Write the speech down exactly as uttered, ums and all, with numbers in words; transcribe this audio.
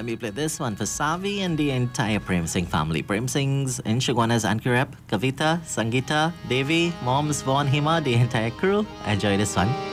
let me play this one for Savi and the entire Prem Singh family. Prem Singh's in Shagwana's Ankurep, Kavita, Sangita, Devi, Moms, Von, Hima, the entire crew. Enjoy this one.